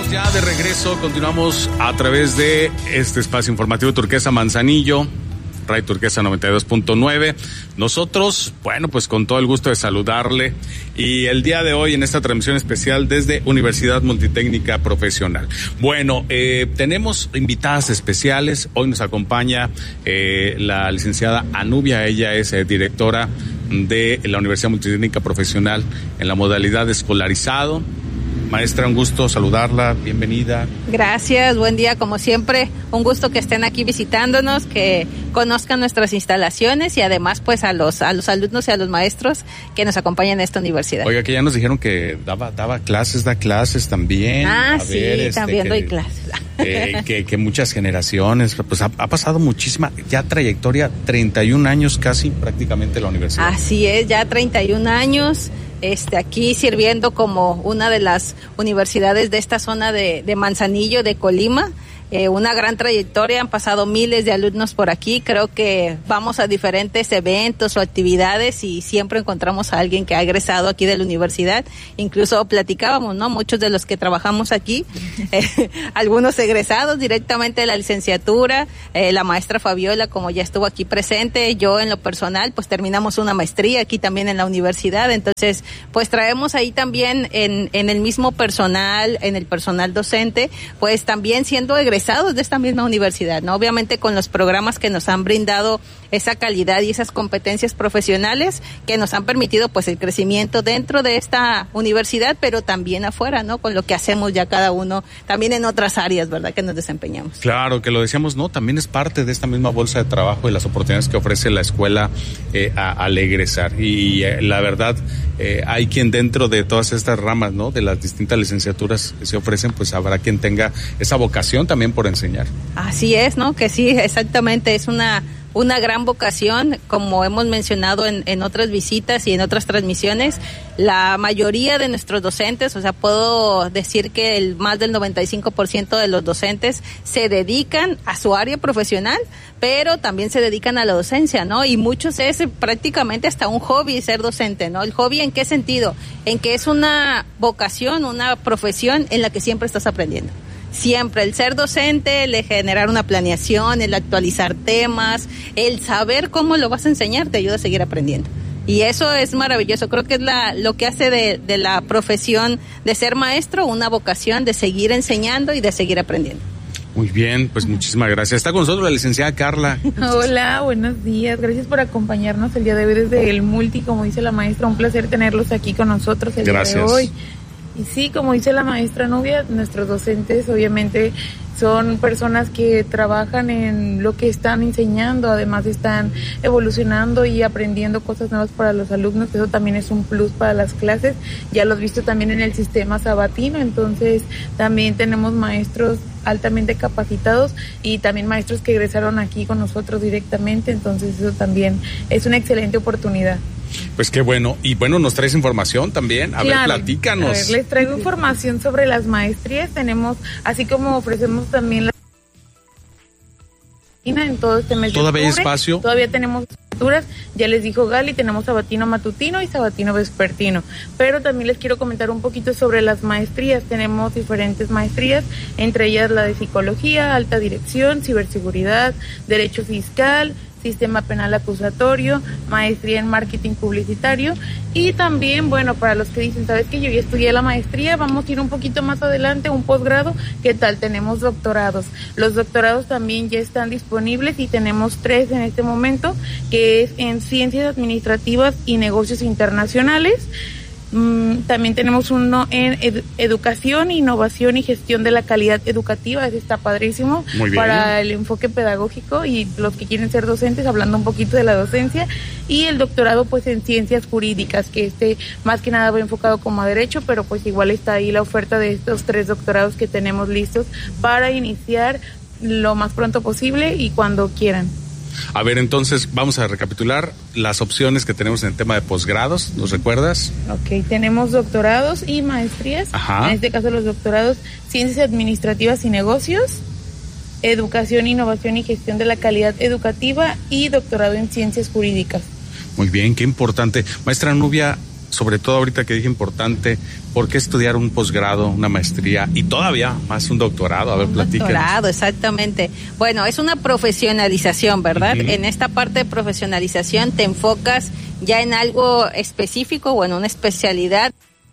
Estamos ya de regreso, continuamos a través de este espacio informativo Turquesa Manzanillo, Radio Turquesa 92.9. Nosotros, bueno, pues con todo el gusto de saludarle, y el día de hoy en esta transmisión especial desde Universidad Multitécnica Profesional. Bueno, tenemos invitadas especiales. Hoy nos acompaña la licenciada Anubia. Ella es directora de la Universidad Multitécnica Profesional en la modalidad de escolarizado. Maestra, un gusto saludarla, bienvenida. Gracias, buen día como siempre, un gusto que estén aquí visitándonos, que conozcan nuestras instalaciones y además pues a los alumnos y a los maestros que nos acompañan en esta universidad. Oiga, que ya nos dijeron que da clases también. También doy clases. Que muchas generaciones, pues ha pasado muchísima ya trayectoria, 31 años casi prácticamente la universidad. Así es, ya 31 años. Aquí sirviendo como una de las universidades de esta zona de Manzanillo, de Colima. Una gran trayectoria, han pasado miles de alumnos por aquí. Creo que vamos a diferentes eventos o actividades y siempre encontramos a alguien que ha egresado aquí de la universidad. Incluso platicábamos, ¿no? Muchos de los que trabajamos aquí, algunos egresados directamente de la licenciatura, la maestra Fabiola, como ya estuvo aquí presente, yo en lo personal, pues terminamos una maestría aquí también en la universidad. Entonces, pues traemos ahí también en el mismo personal, en el personal docente, pues también siendo egresados de esta misma universidad, ¿no? Obviamente con los programas que nos han brindado esa calidad y esas competencias profesionales que nos han permitido pues el crecimiento dentro de esta universidad, pero también afuera, ¿no? Con lo que hacemos ya cada uno, también en otras áreas, ¿verdad? Que nos desempeñamos. Claro, que lo decíamos, ¿no? También es parte de esta misma bolsa de trabajo y las oportunidades que ofrece la escuela al egresar. Y la verdad, hay quien dentro de todas estas ramas, ¿no? De las distintas licenciaturas que se ofrecen, pues habrá quien tenga esa vocación también por enseñar. Así es, ¿no? Que sí, exactamente, es una gran vocación, como hemos mencionado en otras visitas y en otras transmisiones. La mayoría de nuestros docentes, o sea, puedo decir que más del 95% de los docentes se dedican a su área profesional, pero también se dedican a la docencia, ¿no? Y muchos es prácticamente hasta un hobby ser docente, ¿no? ¿El hobby en qué sentido? En que es una vocación, una profesión en la que siempre estás aprendiendo. Siempre el ser docente, el generar una planeación, el actualizar temas, el saber cómo lo vas a enseñar te ayuda a seguir aprendiendo. Y eso es maravilloso. Creo que es lo que hace de la profesión de ser maestro una vocación de seguir enseñando y de seguir aprendiendo. Muy bien, pues muchísimas gracias. Está con nosotros la licenciada Carla. Hola, buenos días. Gracias por acompañarnos el día de hoy desde el Multi, como dice la maestra. Un placer tenerlos aquí con nosotros el día de hoy. Y sí, como dice la maestra Nubia, nuestros docentes obviamente son personas que trabajan en lo que están enseñando, además están evolucionando y aprendiendo cosas nuevas para los alumnos. Eso también es un plus para las clases. Ya lo has visto también en el sistema sabatino, entonces también tenemos maestros altamente capacitados y también maestros que egresaron aquí con nosotros directamente, entonces eso también es una excelente oportunidad. Pues qué bueno. Y bueno, nos traes información también. A ver, platícanos. A ver, les traigo información sobre las maestrías. Tenemos, así como ofrecemos también en todo este mes de octubre. ¿Todavía hay espacio? Todavía tenemos asignaturas. Ya les dijo Gali, tenemos sabatino matutino y sabatino vespertino. Pero también les quiero comentar un poquito sobre las maestrías. Tenemos diferentes maestrías, entre ellas la de psicología, alta dirección, ciberseguridad, derecho fiscal, sistema penal acusatorio, maestría en marketing publicitario y también, bueno, para los que dicen, ¿sabes qué? Yo ya estudié la maestría, vamos a ir un poquito más adelante, un posgrado, ¿qué tal? Tenemos doctorados. Los doctorados también ya están disponibles y tenemos 3 en este momento, que es en Ciencias Administrativas y Negocios Internacionales. También tenemos uno en educación, innovación y gestión de la calidad educativa. Ese está padrísimo para el enfoque pedagógico y los que quieren ser docentes, hablando un poquito de la docencia. Y el doctorado pues en ciencias jurídicas, que más que nada va enfocado como a derecho, pero pues igual está ahí la oferta de estos 3 doctorados que tenemos listos para iniciar lo más pronto posible y cuando quieran. A ver, entonces vamos a recapitular las opciones que tenemos en el tema de posgrados. ¿Nos recuerdas? Ok, tenemos doctorados y maestrías. Ajá. En este caso los doctorados, Ciencias Administrativas y Negocios, Educación, Innovación y Gestión de la Calidad Educativa y doctorado en Ciencias Jurídicas. Muy bien, qué importante. Maestra Nubia, sobre todo ahorita que dije importante, ¿por qué estudiar un posgrado, una maestría y todavía más un doctorado? A ver, platícanos. Doctorado, exactamente. Bueno, es una profesionalización, ¿verdad? En esta parte de profesionalización te enfocas ya en algo específico o en una especialidad.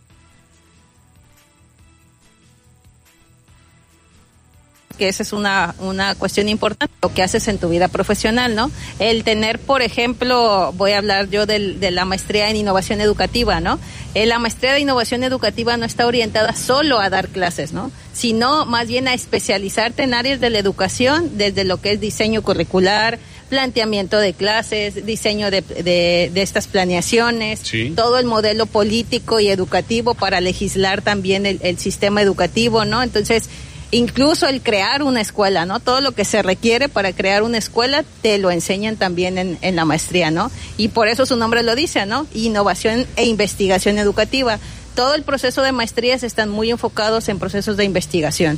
Que esa es una cuestión importante, lo que haces en tu vida profesional, ¿no? El tener, por ejemplo, voy a hablar yo de la maestría en innovación educativa, ¿no? La maestría de innovación educativa no está orientada solo a dar clases, ¿no? Sino más bien a especializarte en áreas de la educación, desde lo que es diseño curricular, planteamiento de clases, diseño de estas planeaciones, sí, todo el modelo político y educativo para legislar también el sistema educativo, ¿no? Entonces, incluso el crear una escuela, ¿no? Todo lo que se requiere para crear una escuela te lo enseñan también en la maestría, ¿no? Y por eso su nombre lo dice, ¿no? Innovación e investigación educativa. Todo el proceso de maestrías están muy enfocados en procesos de investigación.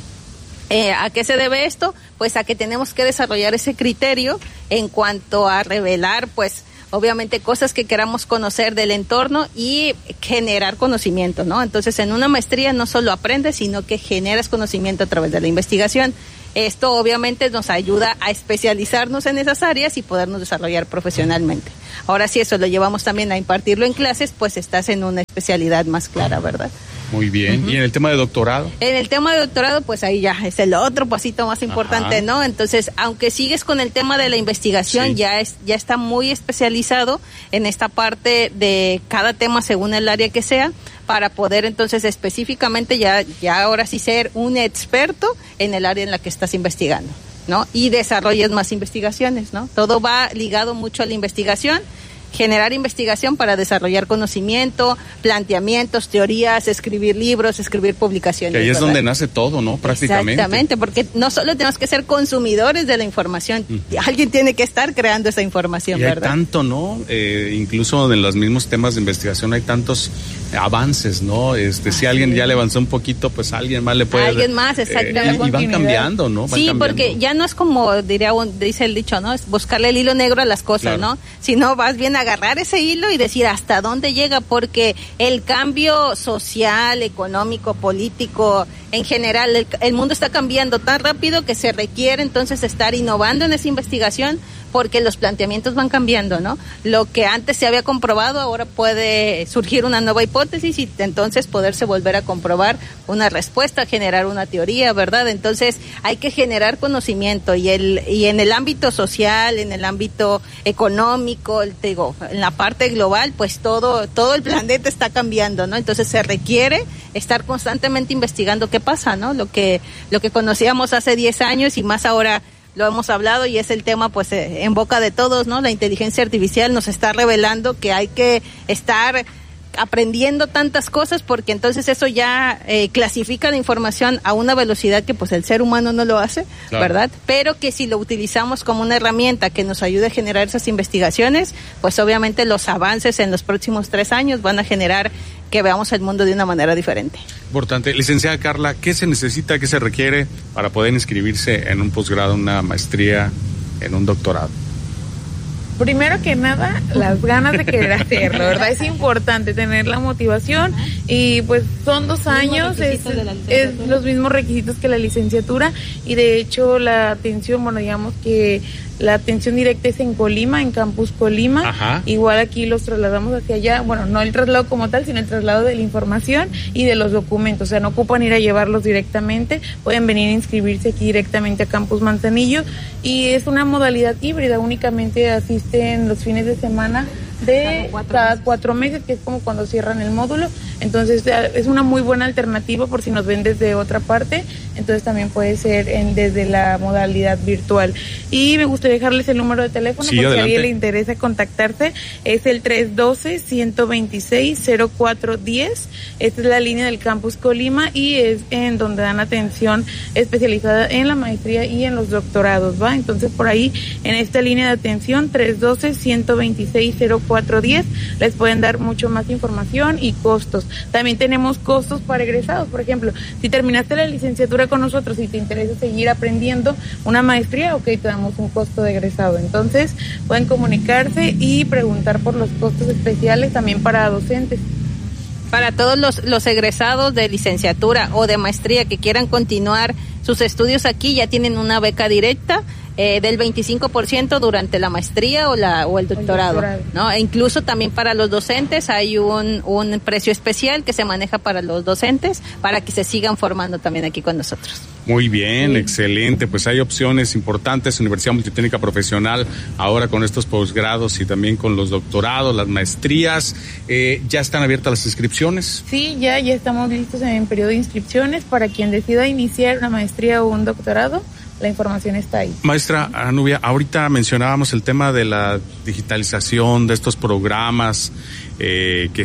¿A qué se debe esto? Pues a que tenemos que desarrollar ese criterio en cuanto a revelar, pues, obviamente cosas que queramos conocer del entorno y generar conocimiento, ¿no? Entonces, en una maestría no solo aprendes, sino que generas conocimiento a través de la investigación. Esto obviamente nos ayuda a especializarnos en esas áreas y podernos desarrollar profesionalmente. Ahora, si eso lo llevamos también a impartirlo en clases, pues estás en una especialidad más clara, ¿verdad? Muy bien. ¿Y en el tema de doctorado? En el tema de doctorado, pues ahí ya es el otro pasito más importante, ¿no? Entonces, aunque sigues con el tema de la investigación, sí, ya está muy especializado en esta parte de cada tema según el área que sea, para poder entonces específicamente ya ahora sí ser un experto en el área en la que estás investigando, ¿no? Y desarrolles más investigaciones, ¿no? Todo va ligado mucho a la investigación. Generar investigación para desarrollar conocimiento, planteamientos, teorías, escribir libros, escribir publicaciones. Que ahí es donde nace todo, ¿no? Prácticamente. Exactamente, porque no solo tenemos que ser consumidores de la información, alguien tiene que estar creando esa información, y hay ¿verdad? Tanto, ¿no? Incluso en los mismos temas de investigación hay tantos avances, ¿no? Si alguien ya le avanzó un poquito, pues alguien más le puede... Alguien más, exactamente. Y van cambiando, ¿no? Sí, porque ya no es como, dice el dicho, ¿no? Es buscarle el hilo negro a las cosas, claro, ¿no? Sino vas bien a agarrar ese hilo y decir hasta dónde llega, porque el cambio social, económico, político, en general, el mundo está cambiando tan rápido que se requiere entonces estar innovando en esa investigación, porque los planteamientos van cambiando, ¿no? Lo que antes se había comprobado, ahora puede surgir una nueva hipótesis y entonces poderse volver a comprobar una respuesta, generar una teoría, ¿verdad? Entonces hay que generar conocimiento y en el ámbito social, en el ámbito económico, te digo, en la parte global, pues todo el planeta está cambiando, ¿no? Entonces se requiere estar constantemente investigando qué pasa, ¿no? Lo que conocíamos hace 10 años y más ahora lo hemos hablado y es el tema pues en boca de todos, ¿no? La inteligencia artificial nos está revelando que hay que estar aprendiendo tantas cosas porque entonces eso ya clasifica la información a una velocidad que pues el ser humano no lo hace, claro, ¿verdad? Pero que si lo utilizamos como una herramienta que nos ayude a generar esas investigaciones, pues obviamente los avances en los próximos 3 años van a generar que veamos el mundo de una manera diferente. Importante. Licenciada Carla, ¿qué se necesita, qué se requiere para poder inscribirse en un posgrado, una maestría, en un doctorado? Primero que nada, las ganas de querer hacerlo, ¿verdad? Es importante tener la motivación y pues son 2 años, es los mismos requisitos que la licenciatura y de hecho la atención, bueno, digamos que la atención directa es en Colima, en Campus Colima. Ajá. Igual aquí los trasladamos hacia allá, bueno, no el traslado como tal, sino el traslado de la información y de los documentos, o sea, no ocupan ir a llevarlos directamente, pueden venir a inscribirse aquí directamente a Campus Manzanillo y es una modalidad híbrida, únicamente asisten los fines de semana de cada 4 meses, que es como cuando cierran el módulo, entonces es una muy buena alternativa por si nos ven desde otra parte, entonces también puede ser desde la modalidad virtual. Y me gustaría dejarles el número de teléfono, sí, por si a alguien le interesa contactarse, es el 312-126-0410, esta es la línea del Campus Colima y es en donde dan atención especializada en la maestría y en los doctorados, ¿va? Entonces por ahí, en esta línea de atención, 312-126-0410, les pueden dar mucho más información y costos. También tenemos costos para egresados, por ejemplo, si terminaste la licenciatura con nosotros y te interesa seguir aprendiendo una maestría, ok, te damos un costo de egresado. Entonces, pueden comunicarse y preguntar por los costos especiales también para docentes. Para todos los egresados de licenciatura o de maestría que quieran continuar sus estudios aquí, ya tienen una beca directa del 25% durante la maestría o el doctorado, ¿no? E incluso también para los docentes hay un precio especial que se maneja para los docentes para que se sigan formando también aquí con nosotros. Muy bien, excelente. Pues hay opciones importantes. Universidad Multitécnica Profesional, ahora con estos posgrados y también con los doctorados, las maestrías. ¿Ya están abiertas las inscripciones? Sí, ya estamos listos en periodo de inscripciones para quien decida iniciar una maestría o un doctorado. La información está ahí. Maestra Anubia, ahorita mencionábamos el tema de la digitalización de estos programas que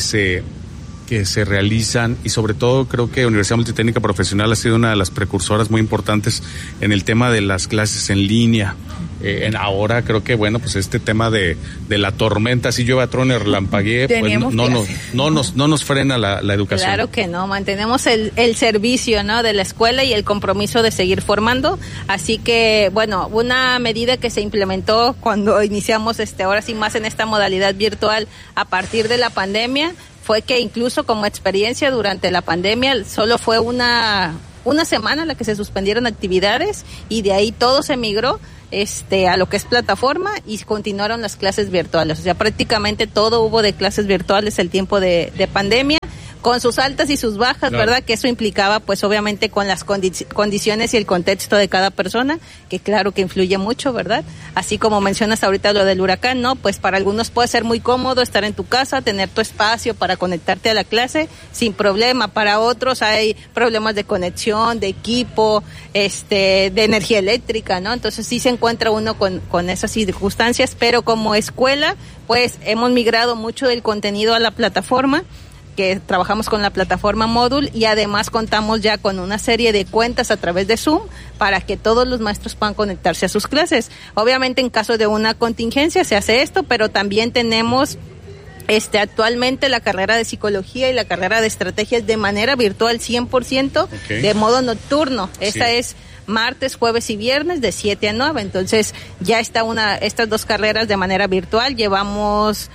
se realizan, y sobre todo creo que Universidad Multitécnica Profesional ha sido una de las precursoras muy importantes en el tema de las clases en línea. Ahora creo que pues este tema de la tormenta, si llueve, truene, relampaguee, pues no nos frena la educación. Claro que no, mantenemos el servicio, ¿no?, de la escuela y el compromiso de seguir formando. Así que una medida que se implementó cuando iniciamos ahora sí más en esta modalidad virtual a partir de la pandemia fue que incluso como experiencia durante la pandemia solo fue una semana la que se suspendieron actividades, y de ahí todo se migró a lo que es plataforma y continuaron las clases virtuales. O sea, prácticamente todo hubo de clases virtuales el tiempo de pandemia, con sus altas y sus bajas, claro, ¿verdad? Que eso implicaba, pues obviamente con las condiciones y el contexto de cada persona, que claro que influye mucho, ¿verdad? Así como mencionas ahorita lo del huracán, ¿no? Pues para algunos puede ser muy cómodo estar en tu casa, tener tu espacio para conectarte a la clase sin problema. Para otros hay problemas de conexión, de equipo, de energía eléctrica, ¿no? Entonces sí se encuentra uno con esas circunstancias, pero como escuela, pues hemos migrado mucho del contenido a la plataforma, que trabajamos con la plataforma Módul, y además contamos ya con una serie de cuentas a través de Zoom para que todos los maestros puedan conectarse a sus clases. Obviamente en caso de una contingencia se hace esto, pero también tenemos actualmente la carrera de psicología y la carrera de estrategias de manera virtual 100%, de modo nocturno. Esta es martes, jueves y viernes de 7 a 9. Entonces ya está estas dos carreras de manera virtual. Llevamos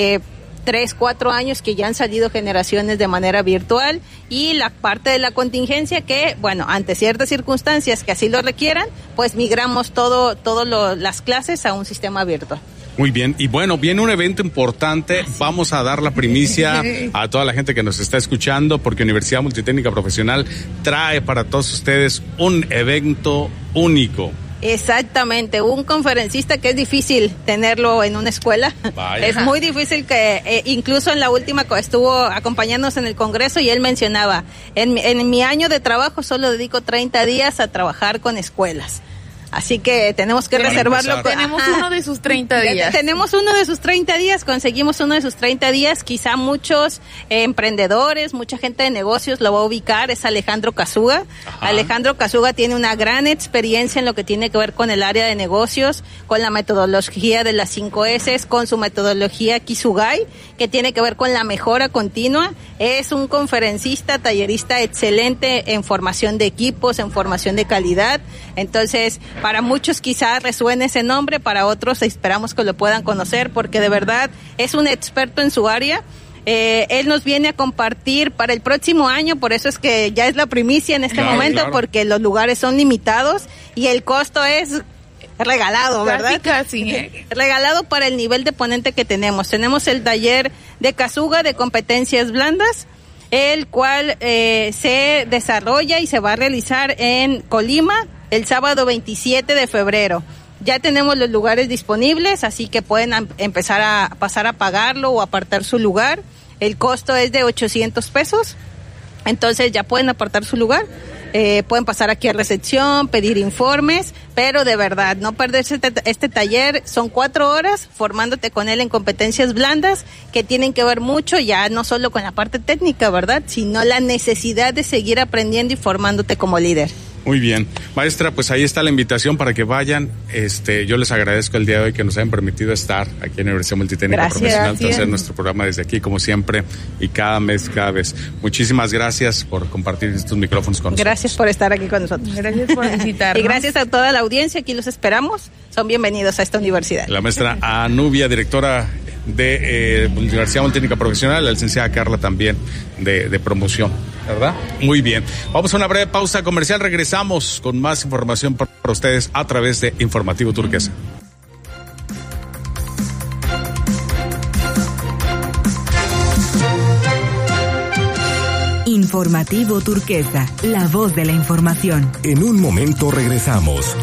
3-4 años que ya han salido generaciones de manera virtual, y la parte de la contingencia que, ante ciertas circunstancias que así lo requieran, pues migramos las clases a un sistema virtual. Muy bien, y viene un evento importante. Vamos a dar la primicia a toda la gente que nos está escuchando, porque Universidad Multitécnica Profesional trae para todos ustedes un evento único. Exactamente, un conferencista que es difícil tenerlo en una escuela. Vaya. Es muy difícil que, incluso en la última estuvo acompañándonos en el Congreso y él mencionaba, en mi año de trabajo solo dedico 30 días a trabajar con escuelas. Así que tenemos que reservarlo. Tenemos uno de sus 30 días. Tenemos uno de sus 30 días, conseguimos uno de sus 30 días. Quizá muchos emprendedores, mucha gente de negocios lo va a ubicar, es Alejandro Casuga. Alejandro Casuga tiene una gran experiencia en lo que tiene que ver con el área de negocios, con la metodología de las 5S, con su metodología Kisugai, que tiene que ver con la mejora continua. Es un conferencista, tallerista excelente en formación de equipos, en formación de calidad. Entonces, para muchos quizás resuene ese nombre, para otros esperamos que lo puedan conocer, porque de verdad es un experto en su área. Él nos viene a compartir para el próximo año, por eso es que ya es la primicia en este momento, claro, porque los lugares son limitados y el costo es regalado, ¿verdad? Casi. Regalado para el nivel de ponente que tenemos. Tenemos el taller de Casuga de competencias blandas, el cual se desarrolla y se va a realizar en Colima el sábado 27 de febrero. Ya tenemos los lugares disponibles, así que pueden empezar a pasar a pagarlo o apartar su lugar. El costo es de 800 pesos, entonces ya pueden apartar su lugar. Pueden pasar aquí a recepción, pedir informes, pero de verdad, no perderse este taller. Son 4 horas formándote con él en competencias blandas que tienen que ver mucho ya no solo con la parte técnica, ¿verdad?, sino la necesidad de seguir aprendiendo y formándote como líder. Muy bien. Maestra, pues ahí está la invitación para que vayan. Yo les agradezco el día de hoy que nos hayan permitido estar aquí en la Universidad Multitécnica Profesional, hacer nuestro programa desde aquí, como siempre, y cada vez. Muchísimas gracias por compartir estos micrófonos con nosotros. Gracias por estar aquí con nosotros. Gracias por visitarnos. Y gracias a toda la audiencia, aquí los esperamos. Son bienvenidos a esta universidad. La maestra Anubia, directora de Universidad Politécnica Profesional, la licenciada Carla también de promoción, ¿verdad? Muy bien. Vamos a una breve pausa comercial, regresamos con más información para ustedes a través de Informativo Turquesa. Informativo Turquesa, la voz de la información. En un momento regresamos.